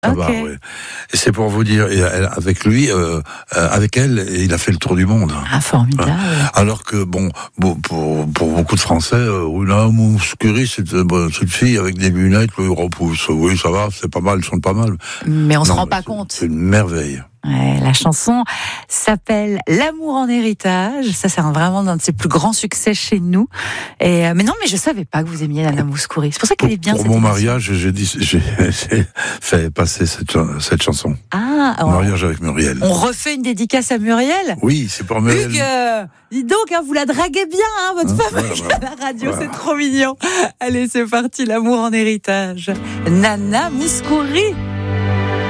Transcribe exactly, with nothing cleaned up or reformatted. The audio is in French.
Là-bas, Ok. oui. Et c'est pour vous dire, et elle- avec lui, euh, euh, avec elle, il a fait le tour du monde. Ah, formidable. Alors que, bon, bon, pour, pour beaucoup de Français, euh, oui, là, Mouskouri, c'est euh, bon, cette fille avec des lunettes, le repousse. Oui, ça va, c'est pas mal, ils chante pas mal. Mais on se Non, rend pas c'est- compte. C'est une merveille. Ouais, la chanson s'appelle L'amour en héritage. Ça, c'est un, vraiment un de ses plus grands succès chez nous. Et, euh, mais non, mais je savais pas que vous aimiez Nana Mouskouri. C'est pour ça qu'elle est bien. Pour cette mon émission. mariage, j'ai dit, j'ai j'ai fait passer cette, cette chanson. Ah, Mon on, mariage avec Muriel. on refait une dédicace à Muriel. Oui, c'est pour Muriel. Hugues, euh, dis donc, hein, vous la draguez bien, hein, votre Hein, femme voilà, à voilà. la radio, Voilà. c'est trop mignon. Allez, c'est parti, l'amour en héritage. Nana Mouskouri.